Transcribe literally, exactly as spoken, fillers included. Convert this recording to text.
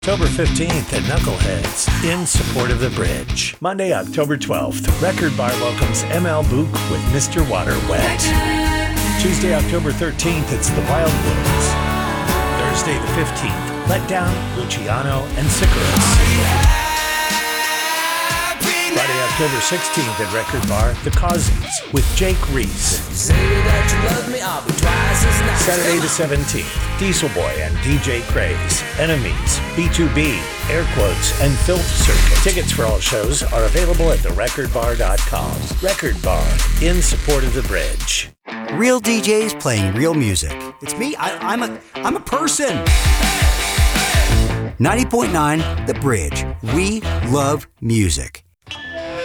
October fifteenth at Knuckleheads in support of The Bridge. Monday, October twelfth, Record Bar welcomes M L Book with Mister Water Wet. Tuesday, October thirteenth, it's The Wild Wolves. Thursday the fifteenth, Let Down, Luciano, and Sicarus. Friday, October sixteenth at Record Bar, The Causies with Jake Reese. Saturday the seventeenth, Diesel Boy and D J Craze, Enemies, B two B, Air Quotes, and Filth Circuit. Tickets for all shows are available at the record bar dot com. Record Bar, in support of The Bridge. Real D Js playing real music. It's me. I, I'm a I'm a person. ninety point nine The Bridge. We love music.